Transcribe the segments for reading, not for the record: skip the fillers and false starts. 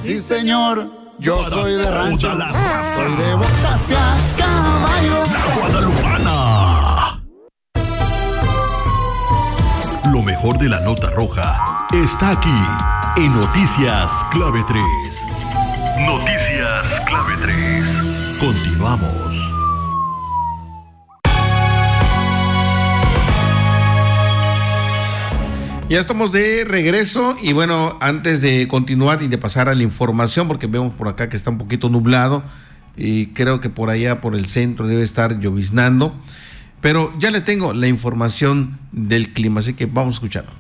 Sí, señor, yo soy de rancho. Soy de botas a caballo. La Guadalupana. Lo mejor de la nota roja está aquí en Noticias Clave 3. Noticias Clave 3. Continuamos. Ya estamos de regreso y bueno, antes de continuar y de pasar a la información, porque vemos por acá que está un poquito nublado y creo que por allá por el centro debe estar lloviznando, pero ya le tengo la información del clima, así que vamos a escucharlo.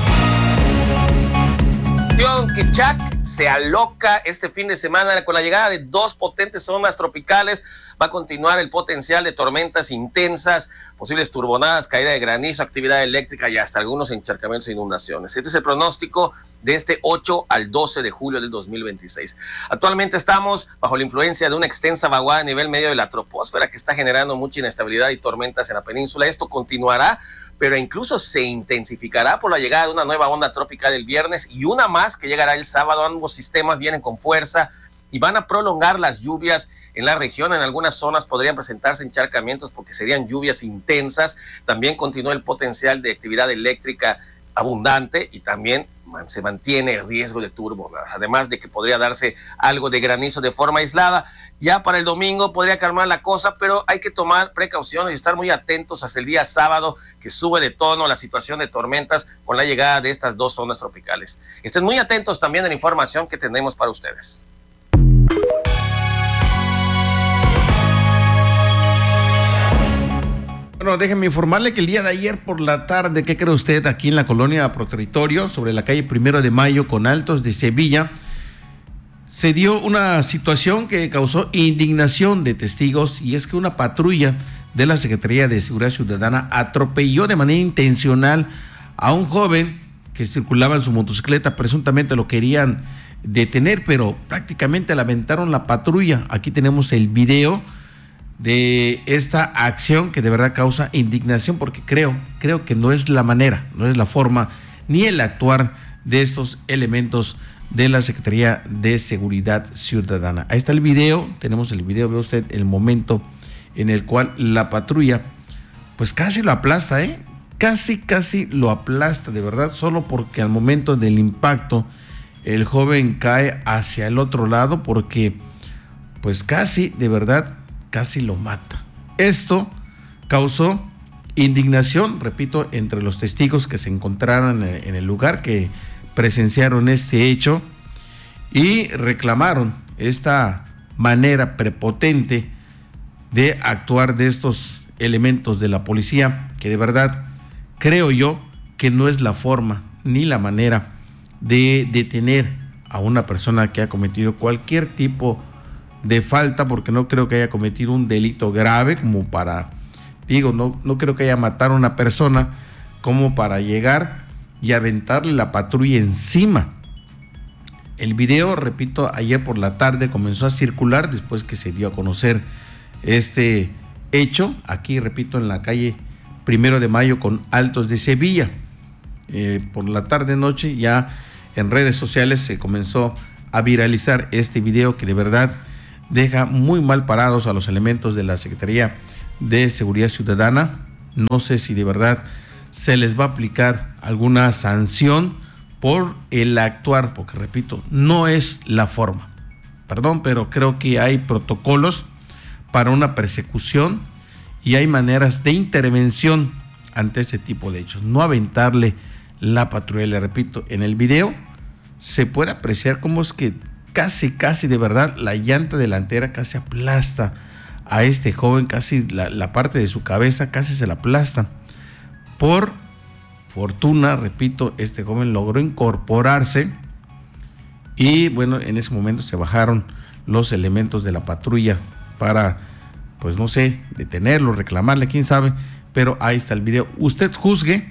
Quechac se aloca este fin de semana con la llegada de 2 potentes ondas tropicales. Va a continuar el potencial de tormentas intensas, posibles turbonadas, caída de granizo, actividad eléctrica y hasta algunos encharcamientos e inundaciones. Este es el pronóstico de este 8 al 12 de julio del 2026. Actualmente estamos bajo la influencia de una extensa vaguada a nivel medio de la troposfera que está generando mucha inestabilidad y tormentas en la península. Esto continuará, pero incluso se intensificará por la llegada de una nueva onda tropical el viernes y una más que llegará el sábado. Ambos sistemas vienen con fuerza y van a prolongar las lluvias en la región. En algunas zonas podrían presentarse encharcamientos porque serían lluvias intensas. También continúa el potencial de actividad eléctrica abundante y también se mantiene el riesgo de turbonadas, además de que podría darse algo de granizo de forma aislada. Ya para el domingo podría calmar la cosa, pero hay que tomar precauciones y estar muy atentos hasta el día sábado, que sube de tono la situación de tormentas con la llegada de estas 2 ondas tropicales. Estén muy atentos también a la información que tenemos para ustedes. Bueno, déjenme informarle que el día de ayer por la tarde, ¿qué cree usted? Aquí en la colonia Pro Territorio, sobre la calle 1 de Mayo con Altos de Sevilla, se dio una situación que causó indignación de testigos, y es que una patrulla de la Secretaría de Seguridad Ciudadana atropelló de manera intencional a un joven que circulaba en su motocicleta. Presuntamente lo querían detener, pero prácticamente le aventaron la patrulla. Aquí tenemos el video de esta acción que de verdad causa indignación, porque creo que no es la manera, no es la forma, ni el actuar de estos elementos de la Secretaría de Seguridad Ciudadana. Ahí está el video, tenemos el video, ve usted el momento en el cual la patrulla pues casi lo aplasta, casi lo aplasta, de verdad, solo porque al momento del impacto el joven cae hacia el otro lado, porque pues casi, de verdad, casi lo mata. Esto causó indignación, repito, entre los testigos que se encontraron en el lugar, que presenciaron este hecho y reclamaron esta manera prepotente de actuar de estos elementos de la policía, que de verdad creo yo que no es la forma ni la manera de detener a una persona que ha cometido cualquier tipo de falta, porque no creo que haya cometido un delito grave como para, no creo que haya matado a una persona como para llegar y aventarle la patrulla encima. El video, repito, ayer por la tarde comenzó a circular después que se dio a conocer este hecho, aquí, repito, en la calle 1 de Mayo con Altos de Sevilla. Por la tarde noche ya en redes sociales se comenzó a viralizar este video, que de verdad deja muy mal parados a los elementos de la Secretaría de Seguridad Ciudadana. No sé si de verdad se les va a aplicar alguna sanción por el actuar, porque repito, no es la forma. Perdón, pero creo que hay protocolos para una persecución y hay maneras de intervención ante ese tipo de hechos. No aventarle la patrulla. Le repito, en el video se puede apreciar cómo es que casi de verdad la llanta delantera casi aplasta a este joven, casi la parte de su cabeza casi se la aplasta. Por fortuna, repito, este joven logró incorporarse y bueno, en ese momento se bajaron los elementos de la patrulla para, pues no sé, detenerlo, reclamarle, quién sabe, pero ahí está el video. Usted juzgue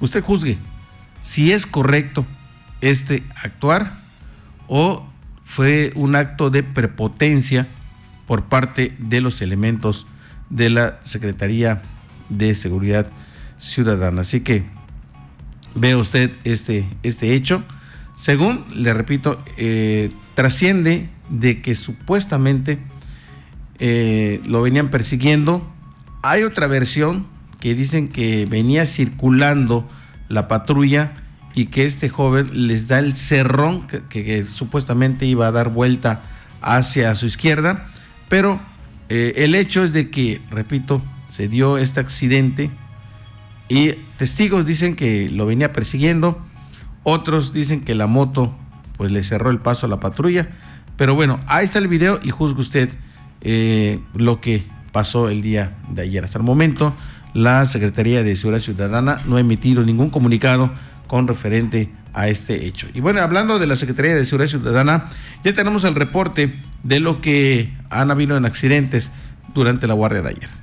si es correcto este actuar o fue un acto de prepotencia por parte de los elementos de la Secretaría de Seguridad Ciudadana. Así que vea usted este hecho. Según, le repito, trasciende de que supuestamente lo venían persiguiendo. Hay otra versión que dicen que venía circulando la patrulla y que este joven les da el cerrón que supuestamente iba a dar vuelta hacia su izquierda, pero el hecho es de que, repito, se dio este accidente y testigos dicen que lo venía persiguiendo, otros dicen que la moto pues le cerró el paso a la patrulla, pero bueno, ahí está el video y juzgue usted lo que pasó el día de ayer. Hasta el momento, la Secretaría de Seguridad Ciudadana no ha emitido ningún comunicado con referente a este hecho. Y bueno, hablando de la Secretaría de Seguridad Ciudadana, ya tenemos el reporte de lo que han habido en accidentes durante la guardia de ayer.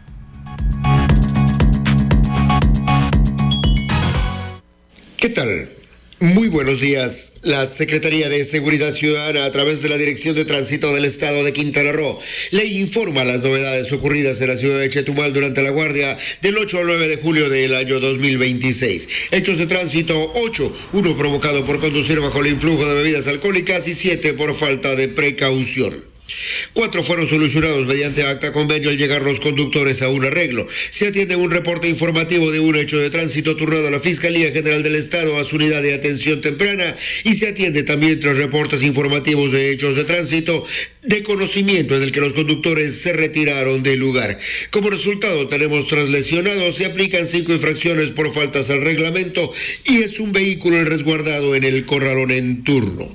¿Qué tal? Muy buenos días. La Secretaría de Seguridad Ciudadana, a través de la Dirección de Tránsito del Estado de Quintana Roo, le informa las novedades ocurridas en la ciudad de Chetumal durante la guardia del 8 al 9 de julio del año 2026. Hechos de tránsito: 8, 1 provocado por conducir bajo el influjo de bebidas alcohólicas y 7 por falta de precaución. 4 fueron solucionados mediante acta convenio al llegar los conductores a un arreglo. Se atiende un reporte informativo de un hecho de tránsito turnado a la Fiscalía General del Estado a su unidad de atención temprana, y se atiende también 3 reportes informativos de hechos de tránsito de conocimiento en el que los conductores se retiraron del lugar. Como resultado, tenemos 3 lesionados, se aplican 5 infracciones por faltas al reglamento y es un vehículo resguardado en el corralón en turno.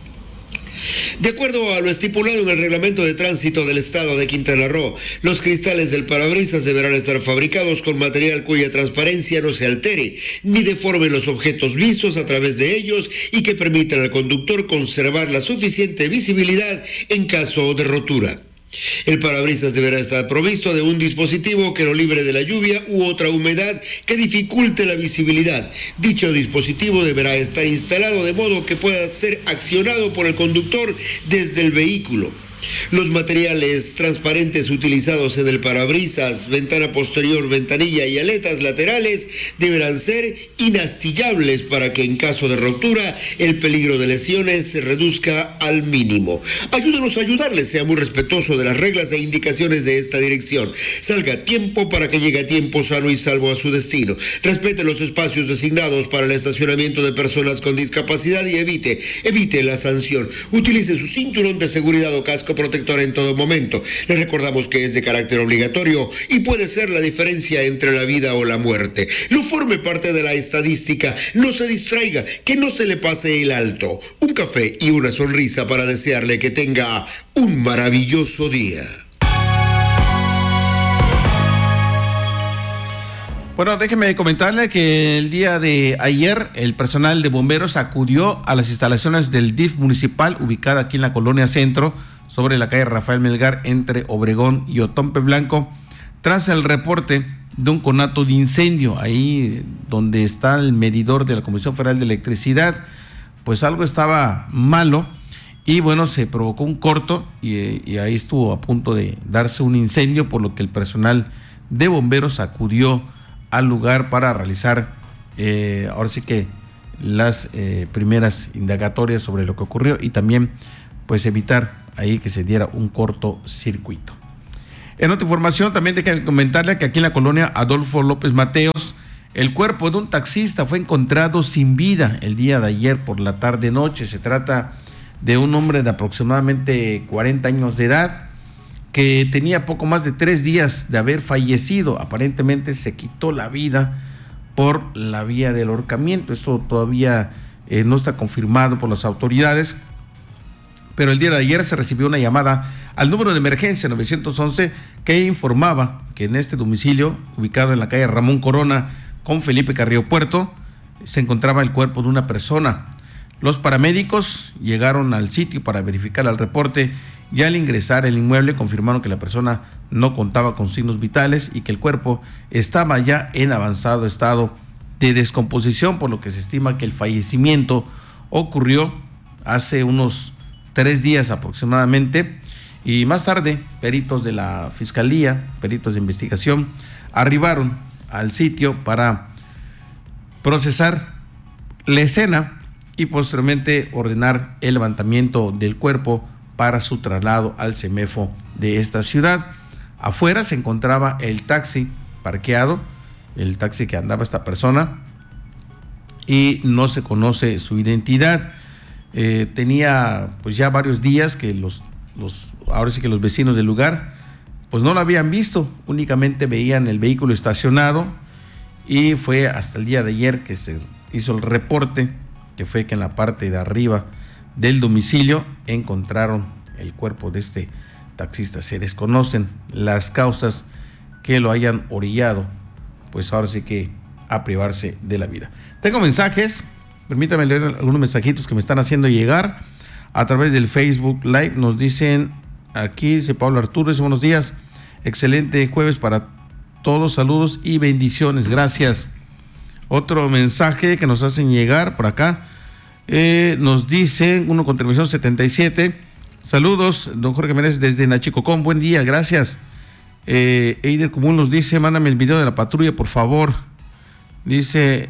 De acuerdo a lo estipulado en el reglamento de tránsito del Estado de Quintana Roo, los cristales del parabrisas deberán estar fabricados con material cuya transparencia no se altere, ni deformen los objetos vistos a través de ellos, y que permitan al conductor conservar la suficiente visibilidad en caso de rotura. El parabrisas deberá estar provisto de un dispositivo que lo libre de la lluvia u otra humedad que dificulte la visibilidad. Dicho dispositivo deberá estar instalado de modo que pueda ser accionado por el conductor desde el vehículo. Los materiales transparentes utilizados en el parabrisas, ventana posterior, ventanilla y aletas laterales deberán ser inastillables para que en caso de ruptura el peligro de lesiones se reduzca al mínimo. Ayúdenos a ayudarles, sea muy respetuoso de las reglas e indicaciones de esta dirección. Salga a tiempo para que llegue a tiempo sano y salvo a su destino. Respete los espacios designados para el estacionamiento de personas con discapacidad y evite la sanción. Utilice su cinturón de seguridad o casco protector en todo momento. Les recordamos que es de carácter obligatorio y puede ser la diferencia entre la vida o la muerte. No forme parte de la estadística, no se distraiga, que no se le pase el alto. Un café y una sonrisa para desearle que tenga un maravilloso día. Bueno, déjeme comentarle que el día de ayer el personal de bomberos acudió a las instalaciones del DIF municipal ubicada aquí en la Colonia Centro, sobre la calle Rafael Melgar, entre Obregón y Otompe Blanco, tras el reporte de un conato de incendio ahí donde está el medidor de la Comisión Federal de Electricidad. Pues algo estaba malo y bueno, se provocó un corto y ahí estuvo a punto de darse un incendio, por lo que el personal de bomberos acudió al lugar para realizar ahora sí que las primeras indagatorias sobre lo que ocurrió y también pues evitar ahí que se diera un cortocircuito. En otra información también hay que comentarle que aquí en la colonia Adolfo López Mateos, el cuerpo de un taxista fue encontrado sin vida el día de ayer por la tarde-noche. Se trata de un hombre de aproximadamente 40 años de edad que tenía poco más de 3 días de haber fallecido. Aparentemente se quitó la vida por la vía del ahorcamiento. Esto todavía no está confirmado por las autoridades, pero el día de ayer se recibió una llamada al número de emergencia 911 que informaba que en este domicilio, ubicado en la calle Ramón Corona con Felipe Carrillo Puerto, se encontraba el cuerpo de una persona. Los paramédicos llegaron al sitio para verificar el reporte y al ingresar al inmueble confirmaron que la persona no contaba con signos vitales y que el cuerpo estaba ya en avanzado estado de descomposición, por lo que se estima que el fallecimiento ocurrió hace unos 3 días aproximadamente. Y más tarde, peritos de la Fiscalía, peritos de investigación, arribaron al sitio para procesar la escena y posteriormente ordenar el levantamiento del cuerpo para su traslado al CEMEFO de esta ciudad. Afuera se encontraba el taxi parqueado, el taxi que andaba esta persona, y no se conoce su identidad. Tenía pues ya varios días que ahora sí que los vecinos del lugar pues no lo habían visto, únicamente veían el vehículo estacionado, y fue hasta el día de ayer que se hizo el reporte, que fue que en la parte de arriba del domicilio encontraron el cuerpo de este taxista. Se desconocen las causas que lo hayan orillado, pues ahora sí que a privarse de la vida. Tengo mensajes, permítame leer algunos mensajitos que me están haciendo llegar a través del Facebook Live. Nos dicen aquí, dice Pablo Arturo, dice buenos días, excelente jueves para todos, saludos y bendiciones, gracias. Otro mensaje que nos hacen llegar por acá, nos dicen, uno con terminación 77, saludos, don Jorge Méndez desde Nachicocón, buen día, gracias. Eider Común nos dice, mándame el video de la patrulla, por favor. Dice,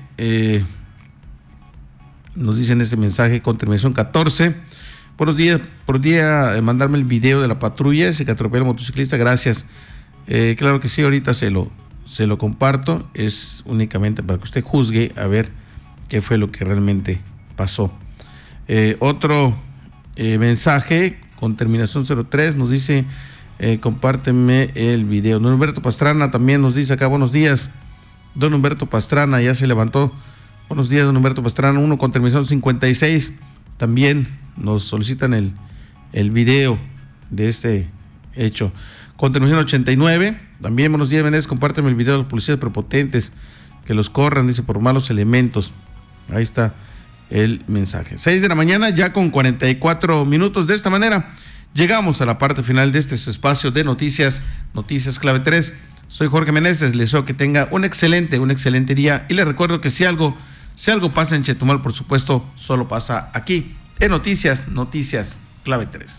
nos dicen este mensaje con terminación 14, buenos días, por día mandarme el video de la patrulla, ese que atropella al motociclista, gracias. Claro que sí, ahorita se lo comparto, es únicamente para que usted juzgue a ver qué fue lo que realmente pasó. Otro mensaje con terminación 03 nos dice, compárteme el video. Don Humberto Pastrana también nos dice acá, buenos días, don Humberto Pastrana, ya se levantó. Buenos días, don Humberto Pastrana. Uno con terminación 56 también nos solicitan el video de este hecho. Con terminación 89, también buenos días, Menéndez, compárteme el video de los policías prepotentes que los corran, dice, por malos elementos. Ahí está el mensaje. 6 de la mañana, ya con 44 minutos. De esta manera, llegamos a la parte final de este espacio de noticias, Noticias Clave 3. Soy Jorge Menéndez, les deseo que tenga un excelente día, y les recuerdo que si algo pasa en Chetumal, por supuesto, solo pasa aquí, en Noticias Clave 3.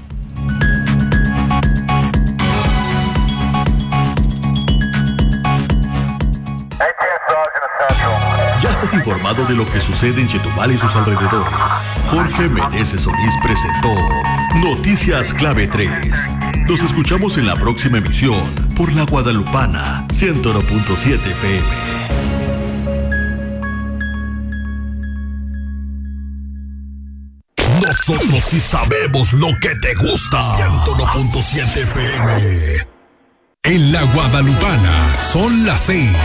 Ya estás informado de lo que sucede en Chetumal y sus alrededores. Jorge Menéndez Solís presentó Noticias Clave 3. Nos escuchamos en la próxima emisión por La Guadalupana 101.7 FM. Nosotros sí sabemos lo que te gusta. 101.7 FM. En La Guadalupana son las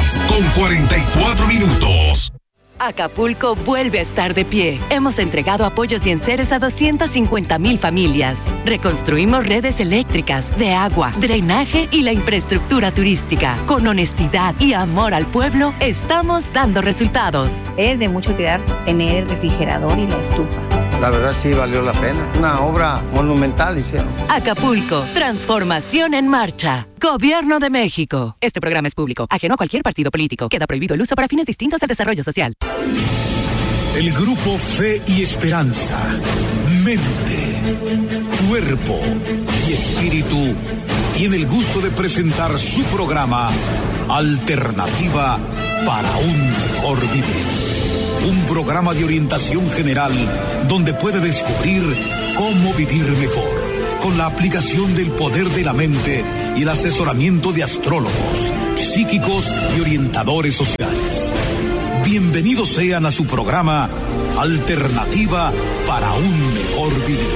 6:44. Acapulco vuelve a estar de pie. Hemos entregado apoyos y enseres a 250,000 familias. Reconstruimos redes eléctricas, de agua, drenaje y la infraestructura turística. Con honestidad y amor al pueblo, estamos dando resultados. Es de mucho cuidar tener el refrigerador y la estufa. La verdad sí valió la pena. Una obra monumental hicieron. Acapulco, transformación en marcha. Gobierno de México. Este programa es público, ajeno a cualquier partido político. Queda prohibido el uso para fines distintos al desarrollo social. El grupo Fe y Esperanza, mente, cuerpo y espíritu tiene el gusto de presentar su programa Alternativa para un mejor vivir. Un programa de orientación general donde puede descubrir cómo vivir mejor, con la aplicación del poder de la mente y el asesoramiento de astrólogos, psíquicos y orientadores sociales. Bienvenidos sean a su programa Alternativa para un mejor vivir.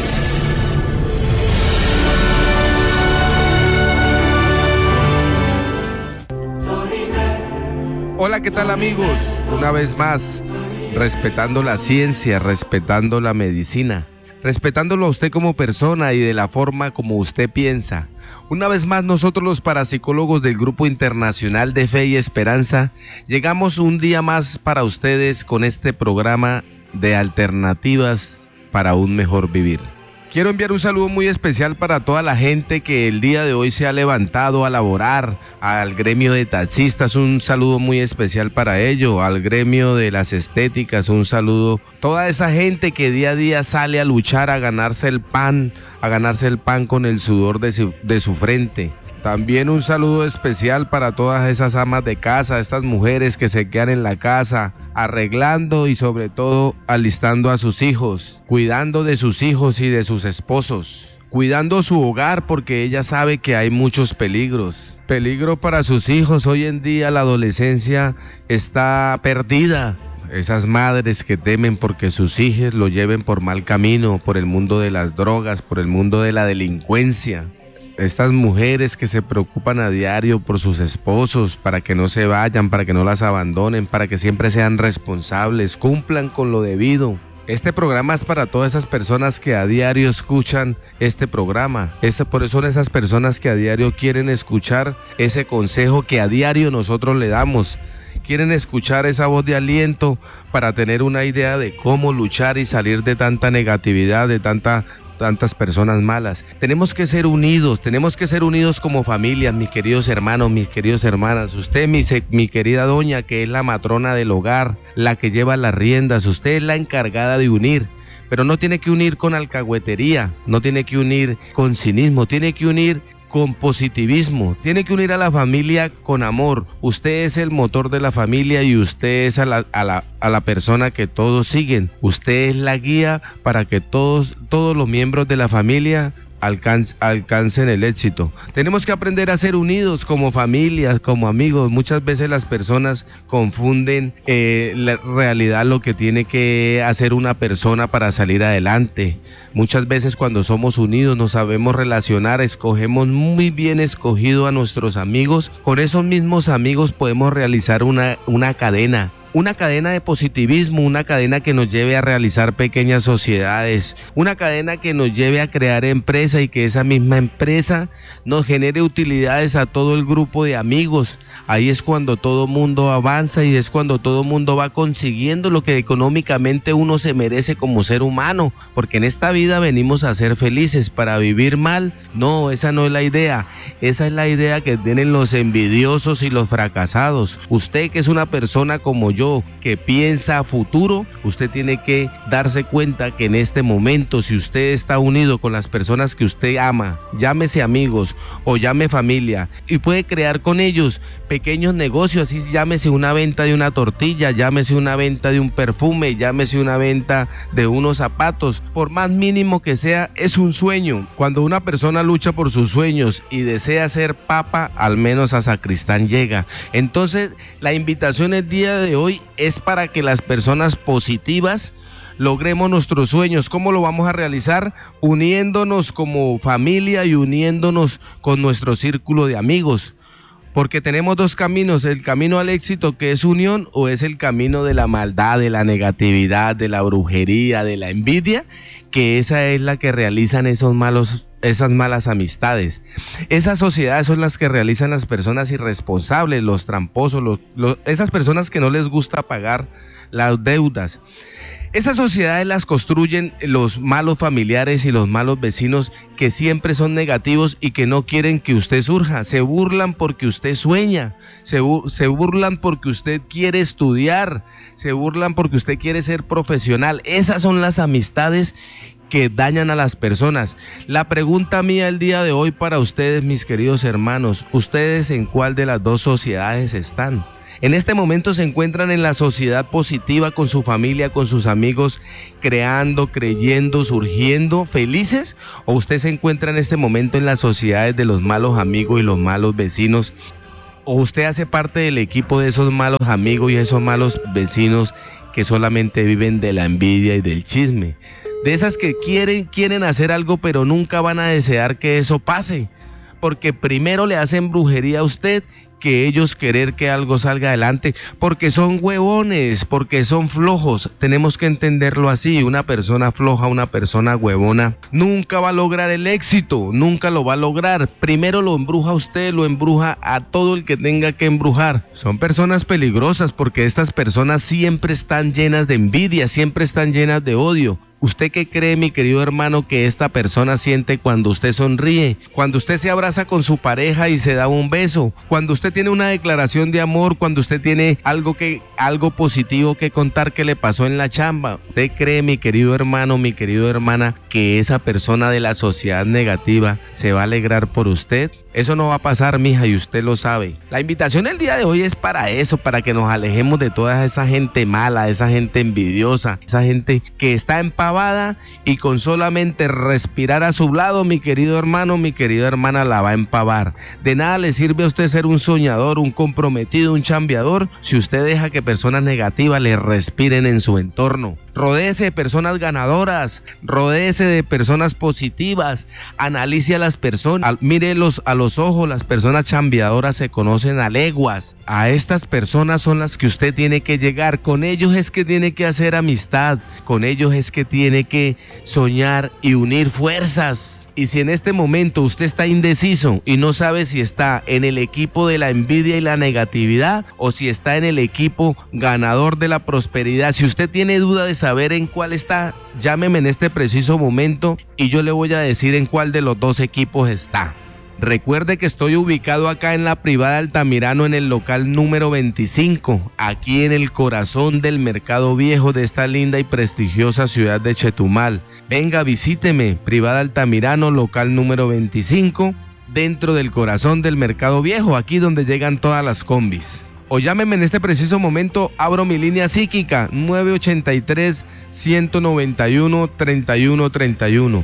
Hola, ¿qué tal, amigos? Una vez más, respetando la ciencia, respetando la medicina, respetándolo a usted como persona y de la forma como usted piensa. Una vez más, nosotros los parapsicólogos del Grupo Internacional de Fe y Esperanza llegamos un día más para ustedes con este programa de alternativas para un mejor vivir. Quiero enviar un saludo muy especial para toda la gente que el día de hoy se ha levantado a laborar, al gremio de taxistas, un saludo muy especial para ello, al gremio de las estéticas, un saludo, toda esa gente que día a día sale a luchar, a ganarse el pan con el sudor de su frente. También un saludo especial para todas esas amas de casa, estas mujeres que se quedan en la casa arreglando y sobre todo alistando a sus hijos, cuidando de sus hijos y de sus esposos, cuidando su hogar porque ella sabe que hay muchos peligros. Peligro para sus hijos. Hoy en día la adolescencia está perdida. Esas madres que temen porque sus hijos lo lleven por mal camino, por el mundo de las drogas, por el mundo de la delincuencia. Estas mujeres que se preocupan a diario por sus esposos, para que no se vayan, para que no las abandonen, para que siempre sean responsables, cumplan con lo debido. Este programa es para todas esas personas que a diario escuchan este programa. Por eso son esas personas que a diario quieren escuchar ese consejo que a diario nosotros le damos. Quieren escuchar esa voz de aliento para tener una idea de cómo luchar y salir de tanta negatividad, de tantas personas malas. Tenemos que ser unidos como familia, mis queridos hermanos, mis queridas hermanas. Usted, mi querida doña, que es la matrona del hogar, la que lleva las riendas, usted es la encargada de unir, pero no tiene que unir con alcahuetería, no tiene que unir con cinismo, tiene que unir con positivismo, tiene que unir a la familia con amor. Usted es el motor de la familia y usted es a la persona que todos siguen. Usted es la guía para que todos los miembros de la familia alcancen el éxito. Tenemos que aprender a ser unidos como familias, como amigos. Muchas veces las personas confunden la realidad, lo que tiene que hacer una persona para salir adelante. Muchas veces cuando somos unidos nos sabemos relacionar, escogemos muy bien escogido a nuestros amigos. Con esos mismos amigos podemos realizar una cadena. Una cadena de positivismo, una cadena que nos lleve a realizar pequeñas sociedades, una cadena que nos lleve a crear empresa y que esa misma empresa nos genere utilidades a todo el grupo de amigos. Ahí es cuando todo mundo avanza y es cuando todo mundo va consiguiendo lo que económicamente uno se merece como ser humano, porque en esta vida venimos a ser felices. Para vivir mal, no, esa no es la idea. Esa es la idea que tienen los envidiosos y los fracasados. Usted, que es una persona como yo, que piensa a futuro, usted tiene que darse cuenta que en este momento, si usted está unido con las personas que usted ama, llámese amigos o llame familia, y puede crear con ellos pequeños negocios, así llámese una venta de una tortilla, llámese una venta de un perfume, llámese una venta de unos zapatos, por más mínimo que sea, es un sueño. Cuando una persona lucha por sus sueños y desea ser papa, al menos a sacristán llega. Entonces, la invitación el día de hoy es para que las personas positivas logremos nuestros sueños. ¿Cómo lo vamos a realizar? Uniéndonos como familia y uniéndonos con nuestro círculo de amigos. Porque tenemos dos caminos, el camino al éxito, que es unión, o es el camino de la maldad, de la negatividad, de la brujería, de la envidia, que esa es la que realizan esas malas amistades. Esas sociedades son las que realizan las personas irresponsables, los tramposos, esas personas que no les gusta pagar las deudas. Esas sociedades las construyen los malos familiares y los malos vecinos que siempre son negativos y que no quieren que usted surja. Se burlan porque usted sueña, se burlan porque usted quiere estudiar, se burlan porque usted quiere ser profesional. Esas son las amistades que dañan a las personas. La pregunta mía el día de hoy para ustedes, mis queridos hermanos, ¿ustedes en cuál de las dos sociedades están? En este momento se encuentran en la sociedad positiva con su familia, con sus amigos, creando, creyendo, surgiendo, felices, o usted se encuentra en este momento en las sociedades de los malos amigos y los malos vecinos, o usted hace parte del equipo de esos malos amigos y esos malos vecinos que solamente viven de la envidia y del chisme, de esas que quieren hacer algo pero nunca van a desear que eso pase, porque primero le hacen brujería a usted que ellos querer que algo salga adelante, porque son huevones, porque son flojos. Tenemos que entenderlo así. Una persona floja, una persona huevona nunca va a lograr el éxito, nunca lo va a lograr. Primero lo embruja a usted, lo embruja a todo el que tenga que embrujar. Son personas peligrosas porque estas personas siempre están llenas de envidia, siempre están llenas de odio. ¿Usted qué cree, mi querido hermano, que esta persona siente cuando usted sonríe? Cuando usted se abraza con su pareja y se da un beso, cuando usted tiene una declaración de amor, cuando usted tiene algo positivo que contar que le pasó en la chamba. ¿Usted cree, mi querido hermano, mi querida hermana, que esa persona de la sociedad negativa se va a alegrar por usted? Eso no va a pasar, mija, y usted lo sabe. La invitación del día de hoy es para eso, para que nos alejemos de toda esa gente mala, esa gente envidiosa, esa gente que está empavada y con solamente respirar a su lado, mi querido hermano, mi querida hermana, la va a empavar. De nada le sirve a usted ser un soñador, un comprometido, un chambeador, si usted deja que personas negativas le respiren en su entorno. Rodéese de personas ganadoras, rodéese de personas positivas, analice a las personas, mírelos a los ojos. Las personas chambeadoras se conocen a leguas. A estas personas son las que usted tiene que llegar, con ellos es que tiene que hacer amistad, con ellos es que tiene que soñar y unir fuerzas. Y si en este momento usted está indeciso y no sabe si está en el equipo de la envidia y la negatividad o si está en el equipo ganador de la prosperidad, si usted tiene duda de saber en cuál está, llámeme en este preciso momento y yo le voy a decir en cuál de los dos equipos está. Recuerde que estoy ubicado acá en la privada Altamirano en el local número 25, aquí en el corazón del Mercado Viejo de esta linda y prestigiosa ciudad de Chetumal. Venga, visíteme, privada Altamirano, local número 25, dentro del corazón del Mercado Viejo, aquí donde llegan todas las combis. O llámeme en este preciso momento, abro mi línea psíquica, 983-191-3131.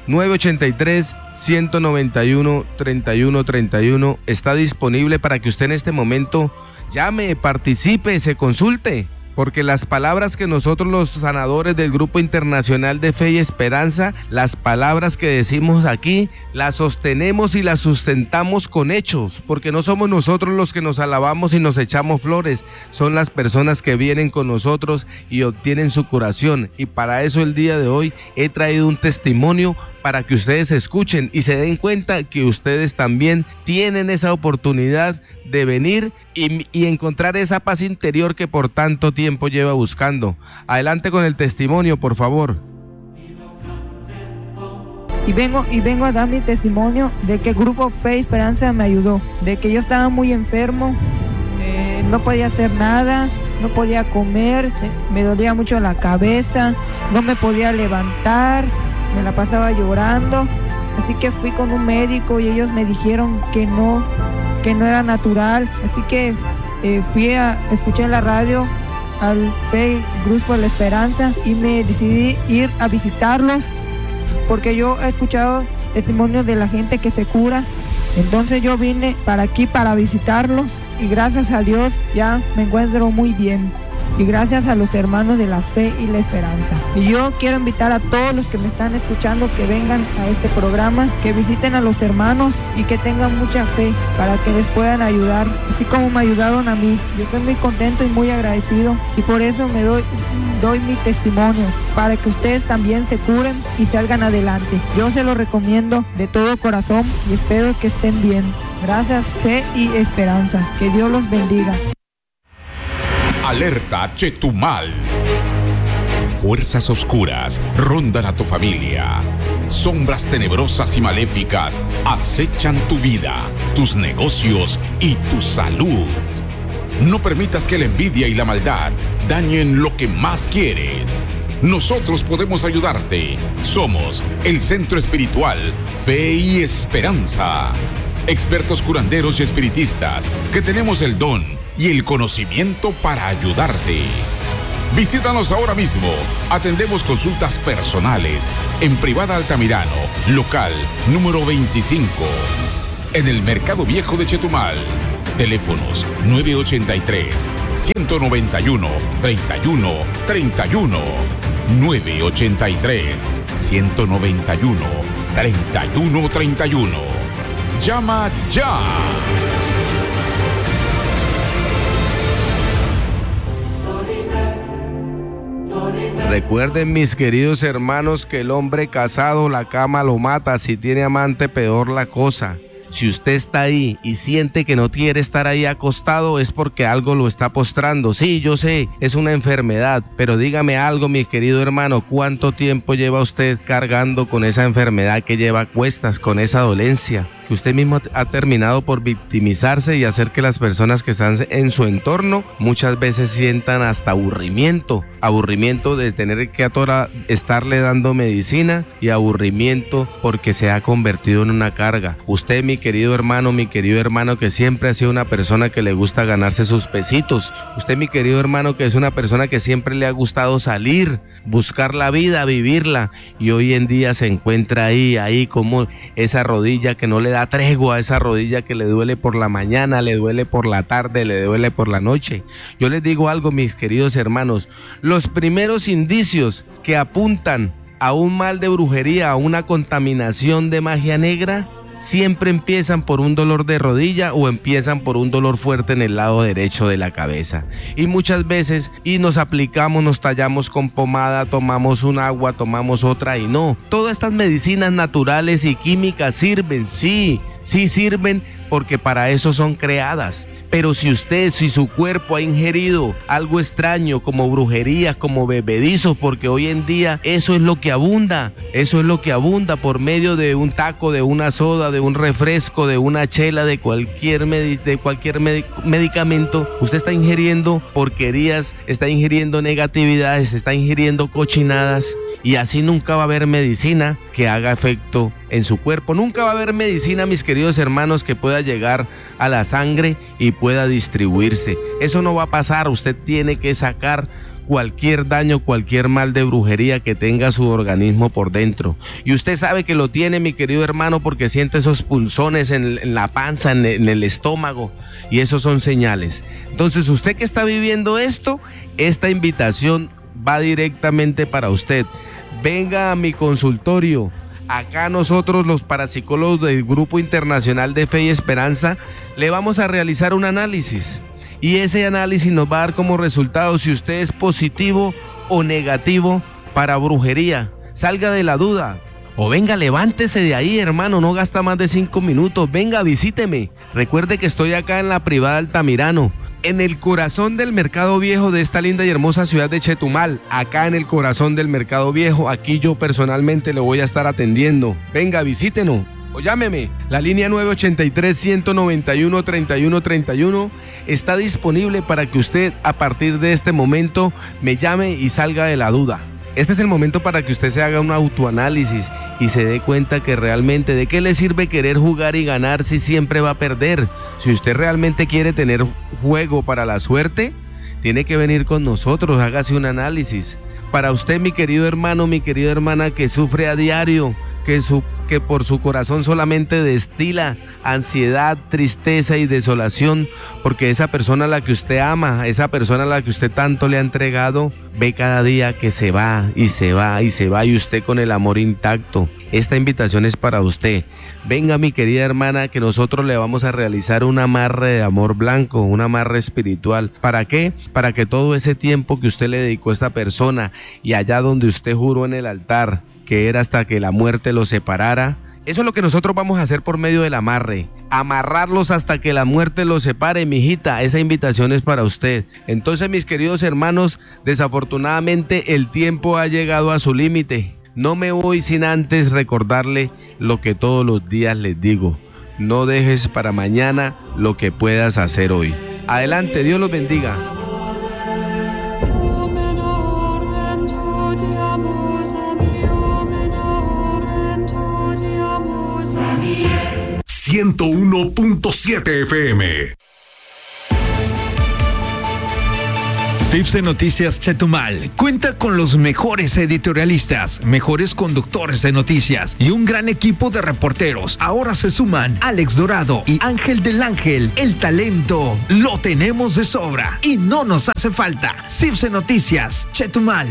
983-191-3131 está disponible para que usted en este momento llame, participe, se consulte. Porque las palabras que nosotros los sanadores del Grupo Internacional de Fe y Esperanza, las palabras que decimos aquí, las sostenemos y las sustentamos con hechos, porque no somos nosotros los que nos alabamos y nos echamos flores, son las personas que vienen con nosotros y obtienen su curación. Y para eso el día de hoy he traído un testimonio para que ustedes escuchen y se den cuenta que ustedes también tienen esa oportunidad de venir y encontrar esa paz interior que por tanto tiempo lleva buscando. Adelante con el testimonio, por favor. Y vengo a dar mi testimonio de que el Grupo Fe y Esperanza me ayudó, de que yo estaba muy enfermo, no podía hacer nada, no podía comer, me dolía mucho la cabeza, no me podía levantar, me la pasaba llorando, así que fui con un médico y ellos me dijeron que no era natural, así que escuché en la radio al Fe Grupo de la Esperanza y me decidí ir a visitarlos porque yo he escuchado testimonios de la gente que se cura. Entonces yo vine para aquí para visitarlos y gracias a Dios ya me encuentro muy bien. Y gracias a los hermanos de la Fe y la Esperanza. Y yo quiero invitar a todos los que me están escuchando que vengan a este programa, que visiten a los hermanos y que tengan mucha fe para que les puedan ayudar, así como me ayudaron a mí. Yo estoy muy contento y muy agradecido y por eso me doy mi testimonio, para que ustedes también se curen y salgan adelante. Yo se lo recomiendo de todo corazón y espero que estén bien. Gracias, Fe y Esperanza. Que Dios los bendiga. Alerta Chetumal. Fuerzas oscuras rondan a tu familia. Sombras tenebrosas y maléficas acechan tu vida, tus negocios y tu salud. No permitas que la envidia y la maldad dañen lo que más quieres. Nosotros podemos ayudarte. Somos el Centro Espiritual Fe y Esperanza. Expertos curanderos y espiritistas que tenemos el don y el conocimiento para ayudarte. Visítanos ahora mismo. Atendemos consultas personales en Privada Altamirano, local número 25, en el Mercado Viejo de Chetumal. Teléfonos 983-191-3131, 983-191-3131. ¡Llama ya! Recuerden, mis queridos hermanos, que el hombre casado la cama lo mata, si tiene amante peor la cosa. Si usted está ahí y siente que no quiere estar ahí acostado, es porque algo lo está postrando. Sí, yo sé, es una enfermedad, pero dígame algo, mi querido hermano, ¿cuánto tiempo lleva usted cargando con esa enfermedad que lleva a cuestas, con esa dolencia? Que porque usted mismo ha terminado por victimizarse y hacer que las personas que están en su entorno muchas veces sientan hasta aburrimiento de tener que estarle dando medicina y aburrimiento porque se ha convertido en una carga. Usted, mi querido hermano, que siempre ha sido una persona que le gusta ganarse sus pesitos. Usted, mi querido hermano, que es una persona que siempre le ha gustado salir, buscar la vida, vivirla, y hoy en día se encuentra ahí como esa rodilla que no le da tregua, esa rodilla que le duele por la mañana, le duele por la tarde, le duele por la noche. Yo les digo algo, mis queridos hermanos, los primeros indicios que apuntan a un mal de brujería, a una contaminación de magia negra, siempre empiezan por un dolor de rodilla o empiezan por un dolor fuerte en el lado derecho de la cabeza. Y muchas veces nos aplicamos, nos tallamos con pomada, tomamos un agua, tomamos otra y no. Todas estas medicinas naturales y químicas sirven, sí sirven porque para eso son creadas. Pero si su cuerpo ha ingerido algo extraño como brujerías, como bebedizos, porque hoy en día eso es lo que abunda por medio de un taco, de una soda, de un refresco, de una chela, de cualquier medicamento, usted está ingiriendo porquerías, está ingiriendo negatividades, está ingiriendo cochinadas. Y así nunca va a haber medicina que haga efecto en su cuerpo. Nunca va a haber medicina, mis queridos hermanos, que pueda llegar a la sangre y pueda distribuirse. Eso no va a pasar. Usted tiene que sacar cualquier daño, cualquier mal de brujería que tenga su organismo por dentro. Y usted sabe que lo tiene, mi querido hermano, porque siente esos punzones en la panza, en el estómago. Y esos son señales. Entonces, usted que está viviendo esto, esta invitación va directamente para usted. Venga a mi consultorio. Acá nosotros, los parapsicólogos del Grupo Internacional de Fe y Esperanza, le vamos a realizar un análisis. Y ese análisis nos va a dar como resultado si usted es positivo o negativo para brujería. Salga de la duda. O venga, levántese de ahí, hermano, no gasta más de 5 minutos. Venga, visíteme. Recuerde que estoy acá en la privada Altamirano, en el corazón del Mercado Viejo de esta linda y hermosa ciudad de Chetumal. Acá en el corazón del Mercado Viejo, aquí yo personalmente le voy a estar atendiendo. Venga, visítenos o llámeme. La línea 983-191-3131 está disponible para que usted a partir de este momento me llame y salga de la duda. Este es el momento para que usted se haga un autoanálisis y se dé cuenta que realmente de qué le sirve querer jugar y ganar si siempre va a perder. Si usted realmente quiere tener juego para la suerte, tiene que venir con nosotros, hágase un análisis. Para usted, mi querido hermano, mi querida hermana que sufre a diario, que por su corazón solamente destila ansiedad, tristeza y desolación, porque esa persona a la que usted ama, esa persona a la que usted tanto le ha entregado, ve cada día que se va y se va y se va, y usted con el amor intacto. Esta invitación es para usted. Venga, mi querida hermana, que nosotros le vamos a realizar un amarre de amor blanco, un amarre espiritual. ¿Para qué? Para que todo ese tiempo que usted le dedicó a esta persona y allá donde usted juró en el altar que era hasta que la muerte los separara, eso es lo que nosotros vamos a hacer por medio del amarre. Amarrarlos hasta que la muerte los separe, mijita. Esa invitación es para usted. Entonces, mis queridos hermanos, desafortunadamente el tiempo ha llegado a su límite. No me voy sin antes recordarle lo que todos los días les digo. No dejes para mañana lo que puedas hacer hoy. Adelante, Dios los bendiga. ...101.7 FM. CIFSE Noticias Chetumal cuenta con los mejores editorialistas, mejores conductores de noticias y un gran equipo de reporteros. Ahora se suman Alex Dorado y Ángel del Ángel. El talento lo tenemos de sobra y no nos hace falta. CIFSE Noticias Chetumal.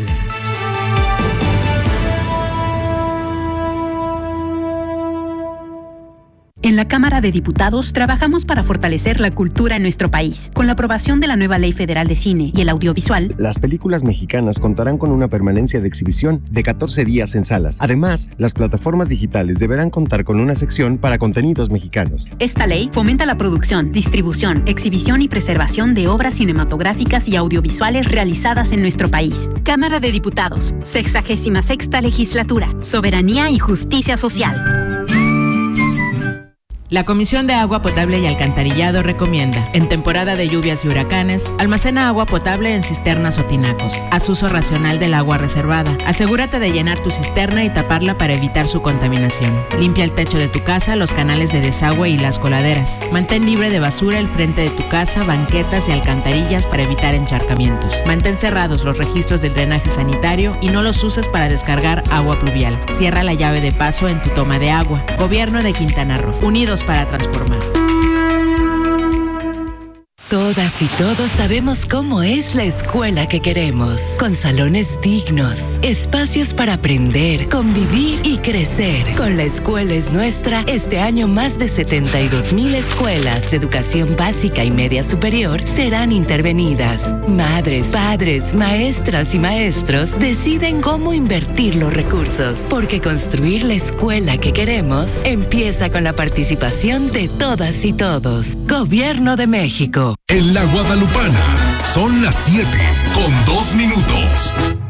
En la Cámara de Diputados trabajamos para fortalecer la cultura en nuestro país. Con la aprobación de la nueva Ley Federal de Cine y el Audiovisual, las películas mexicanas contarán con una permanencia de exhibición de 14 días en salas. Además, las plataformas digitales deberán contar con una sección para contenidos mexicanos. Esta ley fomenta la producción, distribución, exhibición y preservación de obras cinematográficas y audiovisuales realizadas en nuestro país. Cámara de Diputados, 66ª Legislatura, Soberanía y Justicia Social. La Comisión de Agua Potable y Alcantarillado recomienda, en temporada de lluvias y huracanes, almacena agua potable en cisternas o tinacos. Haz uso racional del agua reservada. Asegúrate de llenar tu cisterna y taparla para evitar su contaminación. Limpia el techo de tu casa, los canales de desagüe y las coladeras. Mantén libre de basura el frente de tu casa, banquetas y alcantarillas para evitar encharcamientos. Mantén cerrados los registros del drenaje sanitario y no los uses para descargar agua pluvial. Cierra la llave de paso en tu toma de agua. Gobierno de Quintana Roo. Unidos para transformar. Todas y todos sabemos cómo es la escuela que queremos, con salones dignos, espacios para aprender, convivir y crecer. Con La Escuela es Nuestra, este año más de 72,000 escuelas de educación básica y media superior serán intervenidas. Madres, padres, maestras y maestros deciden cómo invertir los recursos, porque construir la escuela que queremos empieza con la participación de todas y todos. Gobierno de México. En la Guadalupana son las 7:02.